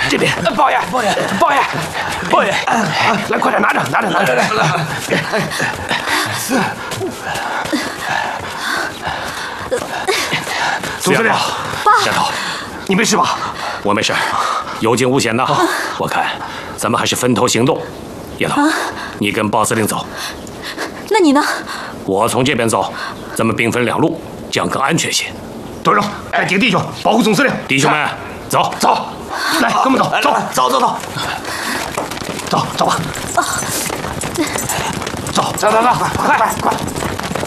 这边， 包爷， 来，快点拿着。总司令， 下头， 你没事吧？ 我没事，有惊无险呐。我看咱们还是分头行动。叶头，你跟鲍司令走。 那你呢？ 我从这边走，咱们兵分两路，这样更安全些。 队长，带几个弟兄保护总司令。 弟兄们，走。 来，跟我们走。走吧。走，快！